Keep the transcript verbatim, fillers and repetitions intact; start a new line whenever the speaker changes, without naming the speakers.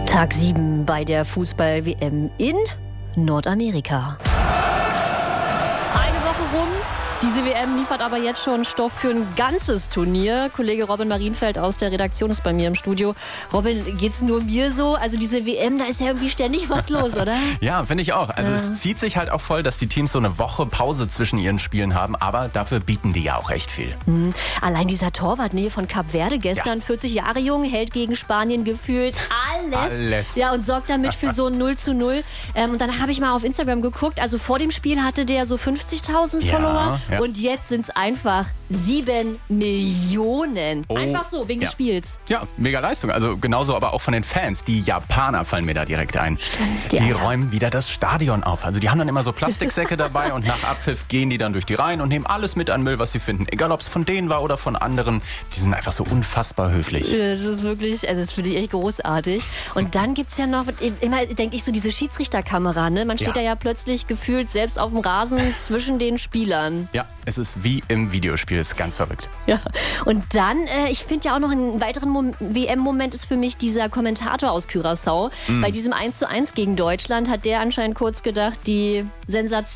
Tag sieben bei der Fußball-W M in Nordamerika. Eine Woche rum. Diese W M liefert aber jetzt schon Stoff für ein ganzes Turnier. Kollege Robin Marienfeld aus der Redaktion ist bei mir im Studio. Robin, geht's nur mir so? Also diese W M, da ist ja irgendwie ständig was los, oder?
Ja, finde ich auch. Also ja. Es zieht sich halt auch voll, dass die Teams so eine Woche Pause zwischen ihren Spielen haben. Aber dafür bieten die ja auch echt viel.
Mhm. Allein dieser Torwart nee, von Kap Verde gestern, ja. vierzig Jahre jung, hält gegen Spanien gefühlt alles.
Alles.
Ja, und sorgt damit für so ein null zu null. Ähm, und dann habe ich mal auf Instagram geguckt. Also vor dem Spiel hatte der so fünfzigtausend ja, Follower. Ja. Und jetzt sind es einfach sieben Millionen.
Oh,
einfach so, wegen
ja.
des Spiels.
Ja, mega Leistung. Also genauso aber auch von den Fans. Die Japaner fallen mir da direkt ein.
Stimmt,
die
ja.
räumen wieder das Stadion auf. Also die haben dann immer so Plastiksäcke dabei und nach Abpfiff gehen die dann durch die Reihen und nehmen alles mit an Müll, was sie finden. Egal, ob es von denen war oder von anderen. Die sind einfach so unfassbar höflich.
Das ist wirklich, also das finde ich echt großartig. Und dann gibt es ja noch, immer denke ich so, diese Schiedsrichterkamera. Ne? Man steht ja. da ja plötzlich gefühlt selbst auf dem Rasen zwischen den Spielern.
Ja, es ist wie im Videospiel. Das ist ganz verrückt.
Ja, und dann, äh, ich finde ja auch noch einen weiteren Mom- W M-Moment ist für mich dieser Kommentator aus Curaçao. Mm. Bei diesem eins zu eins gegen Deutschland hat der anscheinend kurz gedacht, die Sensation